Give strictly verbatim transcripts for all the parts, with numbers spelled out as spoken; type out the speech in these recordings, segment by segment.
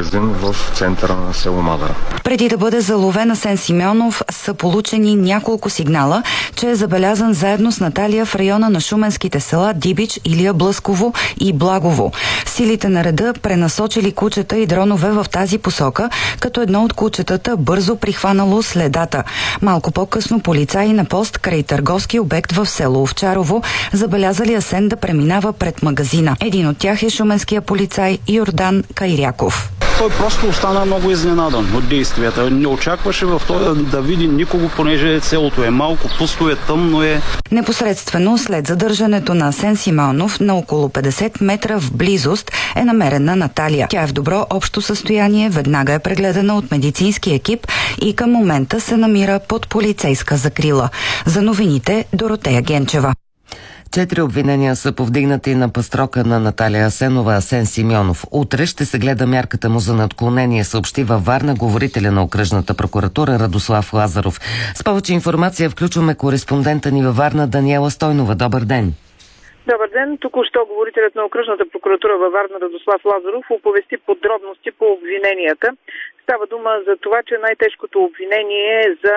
магазин в центъра на село Мадара. Преди да бъде заловен Асен Симеонов, са получени няколко сигнала, че е забелязан заедно с Наталия в района на шуменските села Дибич, Илия Блъсково и Благово. Силите на реда пренасочили кучета и дронове в тази посока, като едно от кучетата бързо прихванало следата. Малко по-късно полицаи на пост край търговски обект в село Овчарово забелязали Асен да преминава пред магазина. Един от тях е шуменския полицай Йордан Кайряков. Той просто остана много изненадан от действията. Не очакваше в това да види никого, понеже селото е малко, пусто е, тъмно е. Непосредствено след задържането на Асен Симеонов на около петдесет метра в близост е намерена Наталия. Тя е в добро общо състояние, веднага е прегледана от медицински екип и към момента се намира под полицейска закрила. За новините Доротея Генчева. Четири обвинения са повдигнати на пастрока на Наталия Асенова Асен Симеонов. Утре ще се гледа мярката му за надклонение, съобщи във Варна говорителя на окръжната прокуратура Радослав Лазаров. С повече информация включваме кореспондента ни във Варна Даниела Стойнова. Добър ден! Добър ден. Току-що говорителят на окръжната прокуратура във Варна Радослав Лазаров оповести подробности по обвиненията. Става дума за това, че най-тежкото обвинение е за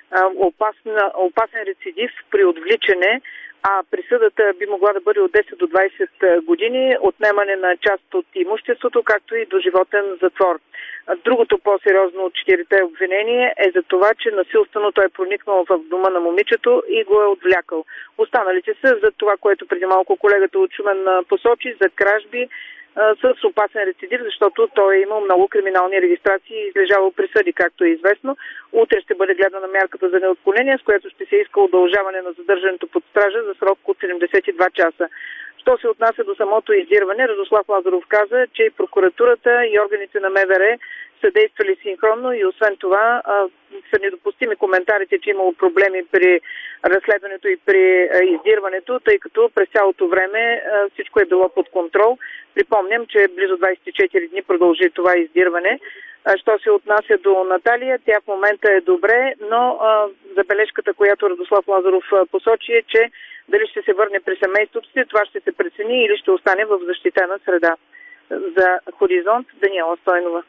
опасна, опасен рецидив при отвличане, а присъдата би могла да бъде от десет до двадесет години, отнемане на част от имуществото, както и доживотен затвор. Другото по-сериозно от четирите обвинения е за това, че насилствено той е проникнал в дома на момичето и го е отвлякал. Останалите са за това, което преди малко колегата от Шумен посочи, за кражби с опасен рецидив, защото той е имал много криминални регистрации и излежавал присъди, както е известно. Утре ще бъде гледана мярката за неотклонение, с което ще се иска удължаване на задържането под стража за срок от седемдесет и два часа. Що се отнася до самото издирване, Радослав Лазаров каза, че и прокуратурата и органите на МВР са действали синхронно и освен това а, са недопустими коментарите, че имало проблеми при разследването и при а, издирването, тъй като през цялото време а, всичко е било под контрол. Припомням, че близо двадесет и четири дни продължи това издирване. А, що се отнася до Наталия, тя в момента е добре, но а, забележката, която Радослав Лазаров а, посочи е, че дали ще се върне при семейството си, това ще се прецени или ще остане в защитена среда. За Хоризонт, Даниела Стойнова.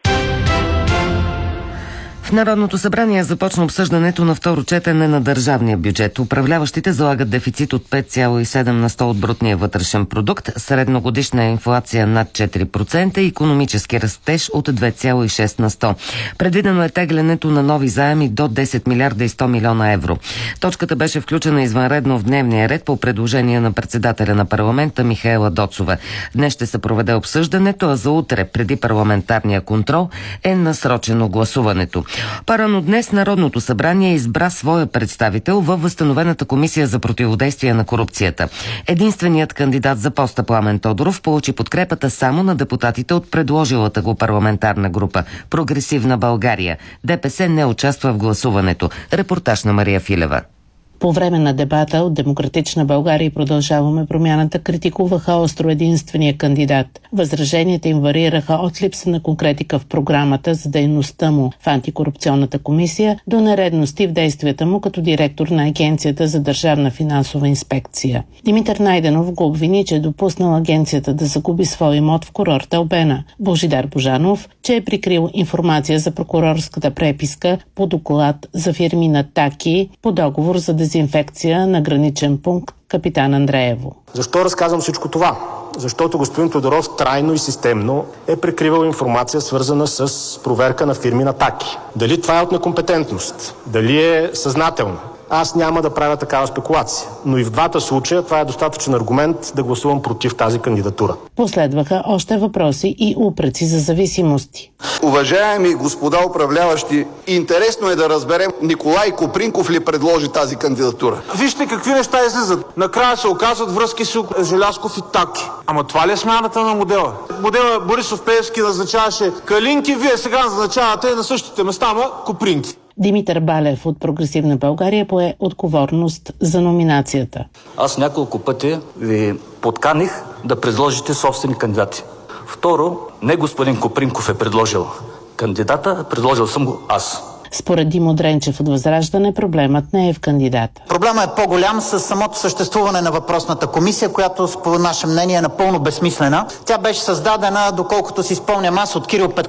В Народното събрание започна обсъждането на второ четене на държавния бюджет. Управляващите залагат дефицит от пет цяло и седем на сто от брутния вътрешен продукт, средногодишна инфлация над четири процента и икономически растеж от две цяло и шест на сто. Предвидено е теглянето на нови заеми до десет милиарда и сто милиона евро. Точката беше включена извънредно в дневния ред по предложение на председателя на парламента Михаела Доцова. Днес ще се проведе обсъждането, а за утре, преди парламентарния контрол, е насрочено гласуването. По-рано днес Народното събрание избра своя представител във възстановената комисия за противодействие на корупцията. Единственият кандидат за поста Пламен Тодоров получи подкрепата само на депутатите от предложилата го парламентарна група Прогресивна България. ДПС не участва в гласуването. Репортаж на Мария Филева. По време на дебата от Демократична България и Продължаваме промяната критикуваха остро единствения кандидат. Възраженията им варираха от липса на конкретика в програмата за дейността му в антикорупционната комисия до нередности в действията му като директор на Агенцията за държавна финансова инспекция. Димитър Найденов го обвини, че е допуснал агенцията да загуби свой имот в курорт Албена. Божидар Божанов, че е прикрил информация за прокурорската преписка по доклад за фирми на Таки по договор за дезинфекция на граничен пункт Капитан Андреево. Защо разказвам всичко това? Защото господин Тодоров трайно и системно е прикривал информация, свързана с проверка на фирми на Таки. Дали това е от некомпетентност? Дали е съзнателно? Аз няма да правя такава спекулация. Но и в двата случая това е достатъчен аргумент да гласувам против тази кандидатура. Последваха още въпроси и упреци за зависимости. Уважаеми господа управляващи, интересно е да разберем Николай Копринков ли предложи тази кандидатура. Вижте какви неща излизат. Накрая се оказват връзки с Желязков и Таки. Ама това ли е смяната на модела? Модела Борисов Пеевски назначаваше Калинки, вие сега назначавате на същите места, ама Копринки. Димитър Балев от Прогресивна България пое отговорност за номинацията. Аз няколко пъти ви подканих да предложите собствени кандидати. Второ, не господин Копринков е предложил кандидата, предложил съм го аз. Според Димо Дренчев от Възраждане, проблемът не е в кандидата. Проблемът е по-голям с самото съществуване на въпросната комисия, която по наше мнение е напълно безсмислена. Тя беше създадена, доколкото си спомням аз, от Кирил Петков